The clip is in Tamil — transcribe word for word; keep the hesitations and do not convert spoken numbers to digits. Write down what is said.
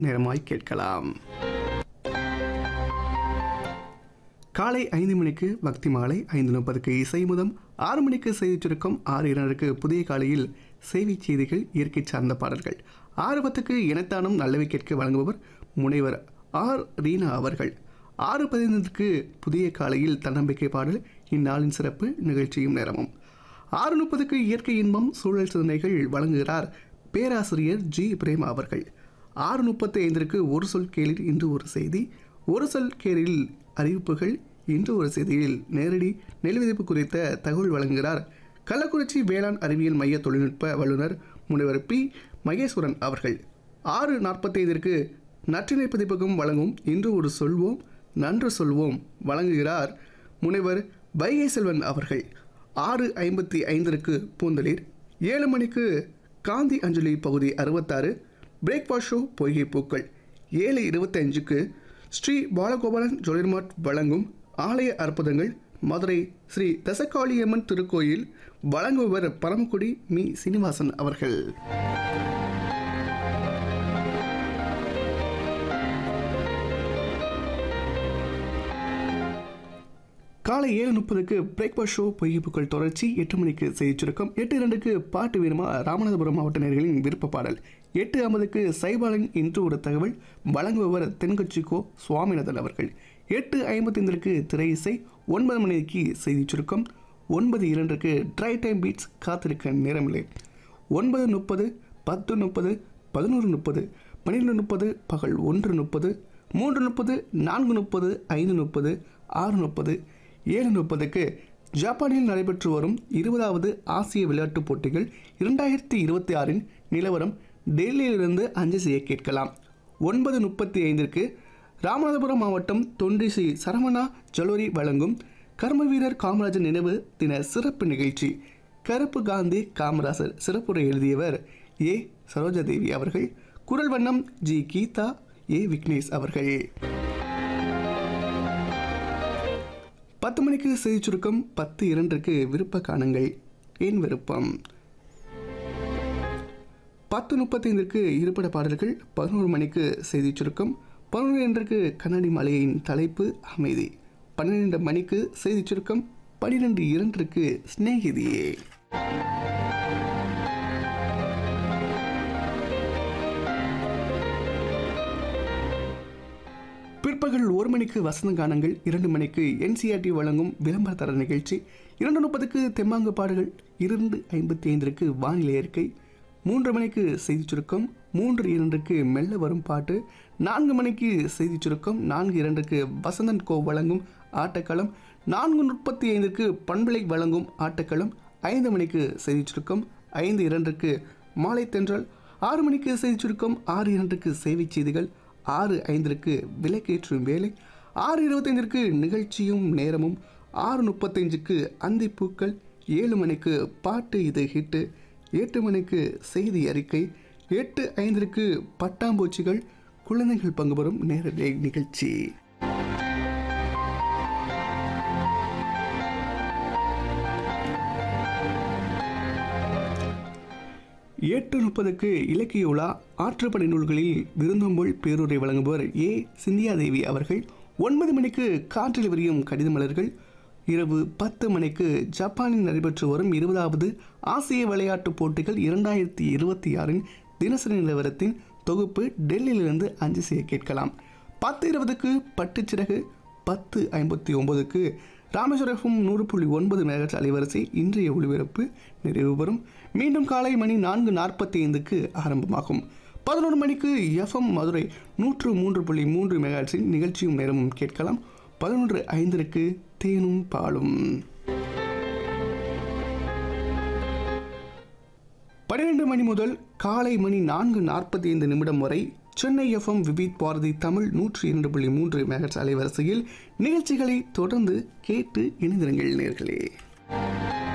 நேரமாய் கேட்கலாம். காலை ஐந்து மணிக்கு பக்தி மாலை, ஐந்து முப்பதுக்கு இசை முதம், ஆறு மணிக்கு செய்தி சுருக்கம், ஆறு இரண்டுக்கு புதிய காலையில் செய்தி செய்திகள், இயற்கை சார்ந்த பாடல்கள், ஆறு பத்துக்கு இனத்தானும் நல்லவை கேட்க வழங்குபவர் முனைவர் ஆர் ரீனா அவர்கள். ஆறு பதினைந்துக்கு புதிய காலையில் தன்னம்பிக்கை பாடல், இந்நாளின் சிறப்பு நிகழ்ச்சியும் நேரமும். ஆறு முப்பதுக்கு இயற்கை இன்பம் சூழல் சிந்தனைகள் வழங்குகிறார் பேராசிரியர் ஜி பிரேமா அவர்கள். ஆறு முப்பத்தி ஐந்திற்கு ஒரு சொல் கேளிர் இன்று ஒரு செய்தி, ஒரு சொல் கேளில் அறிவிப்புகள், இன்று ஒரு செய்தியில் நேரடி நெல் விதைப்பு குறித்த தகவல் வழங்குகிறார் கள்ளக்குறிச்சி வேளாண் அறிவியல் மைய தொழில்நுட்ப வல்லுநர் முனைவர் பி மகேஸ்வரன் அவர்கள். ஆறு நாற்பத்தி ஐந்திற்கு நற்றினை பதிப்பகம் வழங்கும் இன்று ஒரு சொல்வோம் நன்று சொல்வோம் வழங்குகிறார் முனைவர் வைகை செல்வன் அவர்கள். ஆறு ஐம்பத்தி ஐந்திற்கு பூந்தளிர், ஏழு மணிக்கு காந்தி அஞ்சலி பகுதி அறுபத்தாறு பிரேக்ஃபாஸ்ட் ஷோ பொய்கை பூக்கள், ஏழு இருபத்தி அஞ்சுக்கு ஸ்ரீ பாலகோபாலன் ஜொலிர்மார்ட் வழங்கும் ஆலய அற்புதங்கள், மதுரை ஸ்ரீ தசகாளியம்மன் திருக்கோயில் வழங்குபவர் பரமக்குடி மீ சீனிவாசன் அவர்கள். காலை ஏழு முப்பதுக்கு பிரேக்ஃபாஸ்ட் ஷோ பொய்ப்புக்கள் தொடர்ச்சி, எட்டு மணிக்கு செய்தி சுருக்கம், எட்டு இரண்டுக்கு பாட்டு வீரமா ராமநாதபுரம் மாவட்ட நேயர்களின் விருப்ப பாடல், எட்டு ஐம்பதுக்கு சைபாலன் இன்று ஒரு தகவல் வழங்குபவர் தென்கட்சிக்கோ சுவாமிநாதன் அவர்கள். எட்டு ஐம்பத்தி ஐந்திற்கு திரை இசை, ஒன்பது மணிக்கு செய்தி சுருக்கம், ஒன்பது இரண்டுக்கு ட்ரை டைம் பீட்ஸ் காத்திருக்க நேரமில்லை, ஒன்பது முப்பது, பத்து முப்பது, பதினோரு முப்பது, பன்னிரெண்டு முப்பது, பகல் ஒன்று முப்பது, மூன்று முப்பது, நான்கு முப்பது, ஐந்து முப்பது, ஆறு முப்பது, ஏழு முப்பதுக்கு ஜப்பானில் நடைபெற்று வரும் இருபதாவது ஆசிய விளையாட்டுப் போட்டிகள் இரண்டாயிரத்தி இருபத்தி ஆறின் நிலவரம் டெல்லியிலிருந்து அஞ்சல் செய்ய கேட்கலாம். ஒன்பது முப்பத்தி ஐந்திற்கு ராமநாதபுரம் மாவட்டம் தொண்டி ஸ்ரீ சரவணா ஜுவல்லரி வழங்கும் கர்ம வீரர் காமராஜர் நினைவு தின சிறப்பு நிகழ்ச்சி, கருப்பு காந்தி காமராஜர் சிறப்புரை எழுதியவர் ஏ சரோஜாதேவி அவர்கள். குரல் வண்ணம் ஜி கீதா, ஏ விக்னேஷ் அவர்கள். பத்து மணிக்கு செய்தி சுருக்கம், பத்து இரண்டுக்கு விருப்ப காணுங்கள் என் விருப்பம், பத்து முப்பத்தி ஐந்திற்கு இருப்பட பாடல்கள், பதினோரு மணிக்கு செய்தி சுருக்கம், பதினொன்று இரண்டுக்கு கண்ணாடி மலையின் தலைப்பு அமைதி, பன்னிரெண்டு மணிக்கு செய்தி சுருக்கம், பன்னிரெண்டு இரண்டுக்கு சிநேகிதியே. பிற்பகல் ஒரு மணிக்கு வசந்த கானங்கள், இரண்டு மணிக்கு என்சிஆர்டி வழங்கும் விளம்பர தர நிகழ்ச்சி, இரண்டு முப்பதுக்கு தெம்மாங்கு பாடுகள், இரண்டு ஐம்பத்தி ஐந்திற்கு வானிலை அறிக்கை, மூன்று மணிக்கு செய்தி சுருக்கம், மூன்று இரண்டுக்கு மெல்ல வரும் பாட்டு, நான்கு மணிக்கு செய்தி சுருக்கம், நான்கு இரண்டுக்கு வசந்தன் கோ வழங்கும் ஆட்டக்களம், நான்கு முப்பத்தி ஐந்திற்கு பண்பலை வழங்கும் ஆட்டக்களம், ஐந்து மணிக்கு செய்தி சுருக்கம், ஐந்து இரண்டுக்கு மாலை தென்றல், ஆறு மணிக்கு செய்தி சுருக்கம், ஆறு இரண்டுக்கு சேவை செய்திகள், ஆறு ஐந்திற்கு விலைக்கேற்றும் வேலை, ஆறு இருபத்தைந்திற்கு நிகழ்ச்சியும் நேரமும், ஆறு முப்பத்தைந்துக்கு அந்திப்பூக்கள், ஏழு மணிக்கு பாட்டு இது ஹிட்டு, எட்டு மணிக்கு செய்தி அறிக்கை, எட்டு ஐந்திற்கு பட்டாம்பூச்சிகள் குழந்தைகள் பங்கு பெறும் நேரடி நிகழ்ச்சி. எட்டு முப்பதுக்கு இலக்கிய உலா, ஆற்றுப்படை நூல்களில் விருந்தோம்பல் பேருரை வழங்குபவர் ஏ சிந்தியாதேவி அவர்கள். ஒன்பது மணிக்கு காற்றில் விரியும் கடித மலர்கள், இரவு பத்து மணிக்கு ஜப்பானில் நடைபெற்று வரும் இருபதாவது ஆசிய விளையாட்டுப் போட்டிகள் இரண்டாயிரத்தி இருபத்தி ஆறின் தினசரி நிலவரத்தின் தொகுப்பு டெல்லியிலிருந்து அஞ்சு செய்ய கேட்கலாம். பத்து இருபதுக்கு பட்டுச்சிறகு, பத்து ஐம்பத்தி ஒன்பதுக்கு ராமேஸ்வரம் நூறு புள்ளி ஒன்பது மெகாஹெர்ட்ஸ் அலைவரிசை இன்றைய ஒளிபரப்பு நிறைவு பெறும். மீண்டும் காலை மணி நான்கு நாற்பத்தி ஐந்துக்கு ஆரம்பமாகும். பதினொரு மணிக்கு எஃப்எம் மதுரை நூற்று மூன்று புள்ளி மூன்று மெகாஹெர்ட்ஸின் நிகழ்ச்சியும் நேரமும் கேட்கலாம். பதினொன்று ஐந்திற்கு தேனும் பாலும். பன்னிரண்டு மணி முதல் காலை மணி நான்கு நாற்பத்தி ஐந்து நிமிடம் வரை சென்னை எஃப்எம் விபித் பாரதி தமிழ் நூற்றி இரண்டு புள்ளி மூன்று மெகாஹெர்ட்ஸ் அலைவரிசையில் நிகழ்ச்சிகளை தொடர்ந்து கேட்டு இணைந்திருங்கள் நேயர்களே.